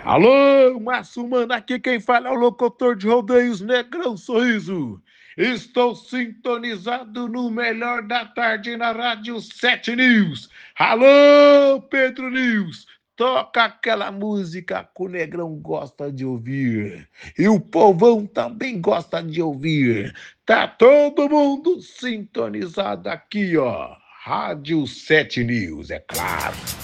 Alô, Márcio Mano, aqui quem fala é o locutor de rodeios Negrão Sorriso. Estou sintonizado no melhor da tarde na Rádio 7 News. Alô, Pedro News, toca aquela música que o Negrão gosta de ouvir. E o povão também gosta de ouvir. Tá todo mundo sintonizado aqui, ó. Rádio 7 News, é claro.